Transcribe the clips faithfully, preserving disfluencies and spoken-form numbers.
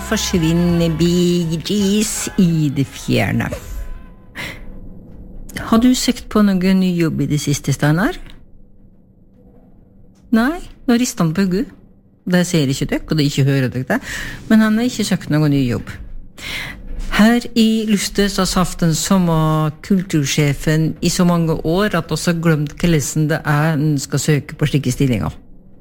forsvinner Bee Gees i det fjerne. Har du søkt på noen ny jobb i det siste, Steinar? Nei, nå rister han på hodet. Det ser ikke dere, og det ikke hører dere det, men han har ikke søkt noen ny jobb. Her i Lustet så har hatt den samme kultursjefen i så mange år at også har glemt hvordan det er en skal søke på slike stillinger.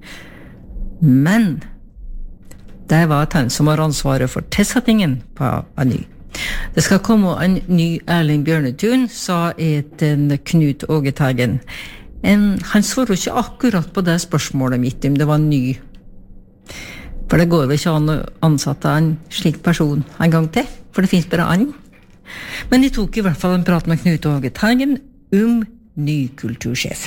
Men det var han som har ansvaret for tilsettingen på en ny. Det skal komme en ny Erling Bjørnetun, sa et en Knut Åge Teigen. En, han svarer ikke akkurat på det spørsmålet mitt om det var ny. For det går vel ikke an å ansette en slik person en gang til, for det finnes bare an. Men de tok i hvert fall en prat med Knut Åge Teigen om ny kultursjef.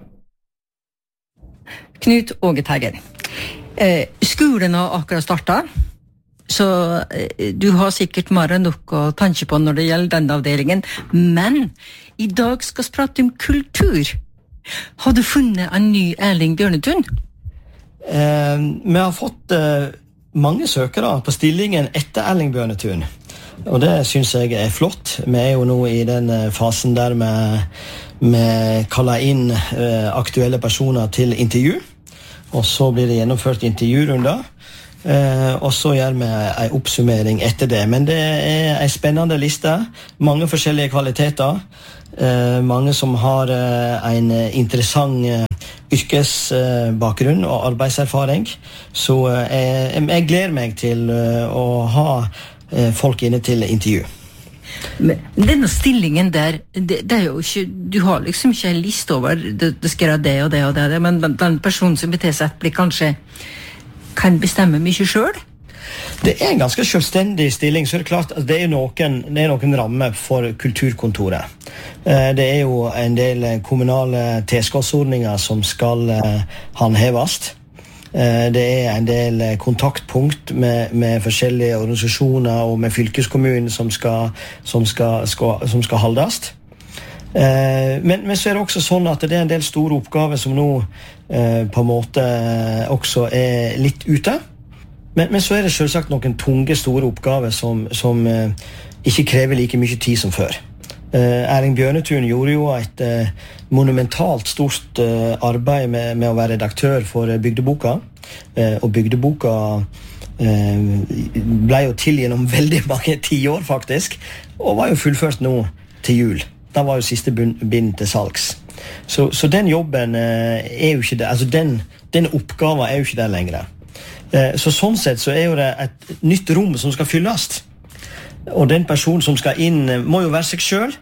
Knut Åge Teigen. Eh, skolen har akkurat startet, så eh, du har sikkert mer enn nok å tenke på når det gjelder denne avdelingen, men i dag skal vi prate om kultur. Har du funnet en ny Erling Bjørnetun? Eh, vi har fått eh, mange søkere på stillingen etter Erling Bjørnetun, og det synes jeg er flott. Vi er jo nå i den eh, fasen der vi, vi kaller inn eh, aktuelle personer til intervju, og så blir det gjennomført intervjurunder, eh, og så gjør vi en oppsummering etter det. Men det er en spennende liste, mange forskjellige kvaliteter, eh, mange som har eh, en interessant eh, yrkesbakgrunn og arbeidserfaring, så jeg, jeg gleder meg til å ha folk inne til intervju. Men denne stillingen der, det, det er jo ikke, du har liksom ikke en liste over, det, det skal være det og det og det, men den, den personen som blir tilsatt blir kanskje, kan bestemme mye selv? Det er en ganske selvstendig stilling, så er det klart at det er noen, det er noen rammer for kulturkontoret. Det er jo en del kommunale tilskuddsordninger som skal håndheves. Det er en del kontaktpunkt med, med forskjellige organisasjoner og med fylkeskommunen som skal, som skal, skal, som skal holdes. Men, men så er det også sånn at det er en del store oppgaver som nå på en måte også er litt ute. Men, men så er det selvsagt noen tunge, store oppgaver som, som eh, ikke krever like mye tid som før. Eh, Erling Bjørnetun gjorde jo et eh, monumentalt stort eh, arbeid med, med å være redaktør for eh, Bygdeboka. Eh, og Bygdeboka eh, ble jo til gjennom veldig mange tiår faktisk, og var jo fullført nå til jul. Da var jo siste bind til salgs. Så, så den jobben eh, er jo ikke det, altså den, den oppgaven er jo ikke der lenger. Så sånn sett så er jo det et nytt rom som skal fylles. Og den personen som skal inn må jo være seg selv.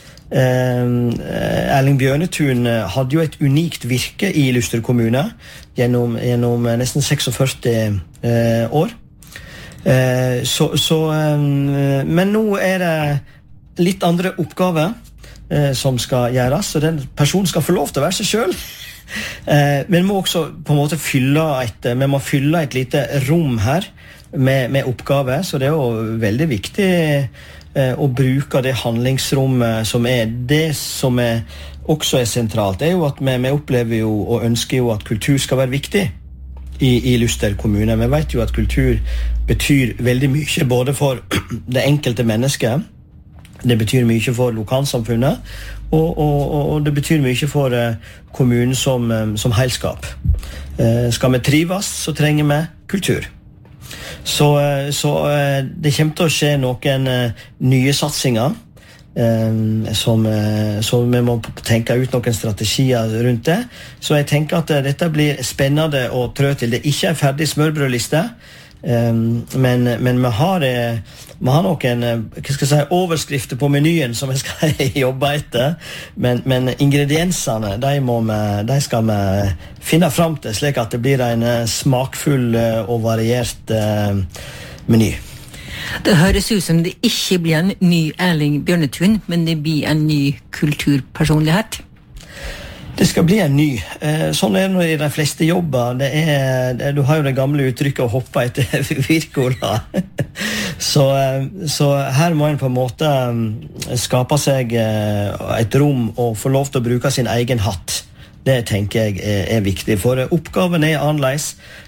Eh, Erling Bjørnetun hadde jo et unikt virke i Luster kommune gjennom, gjennom nesten førtiseks eh, år. Eh, så, så, eh, men nå er det litt andre oppgaver eh, som skal gjøres, og den personen skal få lov til å være seg selv. Eh, men må også på en måte fylle et, vi må fylle et lite rom her med, med oppgaver, så det er jo veldig viktig eh, å bruke det handlingsrommet som er det som er, også er sentralt. Det er jo at vi, vi opplever jo og ønsker jo at kultur skal være viktig i, i Luster kommune. Vi vet jo at kultur betyr veldig mye både for det enkelte mennesket, det betyr mye for lokalsamfunnet, og, og, og det betyr mye for uh, kommunen som, um, som heilskap. Uh, skal vi trives, så trenger vi kultur. Så, uh, så uh, det kommer til å skje noen uh, nye satsinger, um, som, uh, så vi må tenke ut noen strategier rundt det. Så jeg tenker at uh, dette blir spennende å trø til. Det ikke er ferdig smørbrødliste, Um, men, men vi har, vi har noen hva skal jeg si, overskrifter på menyen som vi skal jobbe etter, men, men ingrediensene de, må vi, de skal vi finne frem til slik at det blir en smakfull og variert uh, meny. Det høres ut som det ikke blir en ny Erling Bjørnetun, men det blir en ny kulturpersonlighet. Det skal bli en ny. Sånn er det i de fleste jobber. Det er, det, du har jo det gamle uttrykket å hoppe etter Wirkola. så, så her må en på en måte skape seg et rom og få lov til å bruke sin egen hatt. Det tenker jeg er, er viktig, for oppgaven er annerledes.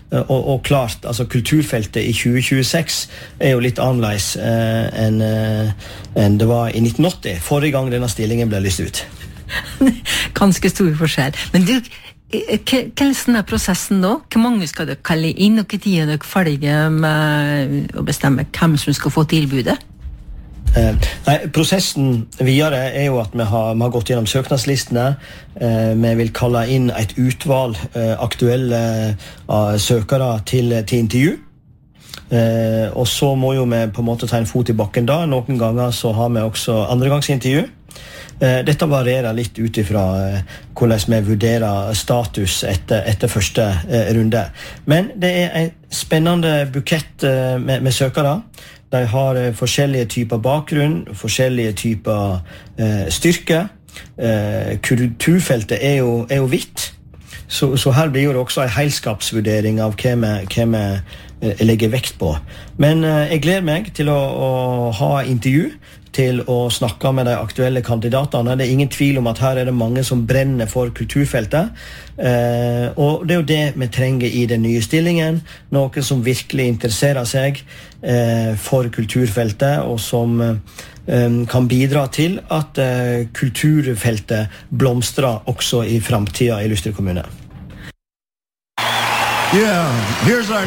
og, og klart, altså kulturfeltet i tjue tjueseks er jo litt annerledes eh, enn eh, en det var i nitten åtti, forrige gang denne stillingen ble lyst ut. Ganske stor forskjell. Men du, hvordan er prosessen nå? Hvor mange skal dere kalle inn, og hvor tid er dere ferdige med å bestemme hvem som skal få tilbudet? Eh, nei, prosessen videre er jo at vi har, vi har gått gjennom søknadslistene. Eh, vi vil kalle inn et utvalg eh, aktuelle eh, søkere til, til intervju. Eh, og så må jo vi på en måte ta en fot i bakken da. Noen ganger så har vi også andregangsintervju. Eh, dette varierer litt ut ifra eh, hvordan vi vurderer status etter, etter første eh, runde. Men det er en spennende bukett eh, med, med søkere. De har eh, forskjellige typer bakgrunn, forskjellige typer eh, styrke. Eh, kulturfeltet er jo, er jo vidt, så, så her blir jo det også en helskapsvurdering av hva vi, hva vi eh, legger vekt på. Men eh, jeg gleder meg til å, å ha intervju, til å snakke med de aktuelle kandidatene. Det er ingen tvil om at her er det mange som brenner for kulturfeltet. Eh, og det er jo det vi trenger i den nye stillingen. Noen som virkelig interesserer seg eh, for kulturfeltet, og som eh, kan bidra til at eh, kulturfeltet blomstrer også i fremtiden i Luster kommune. Yeah, here's our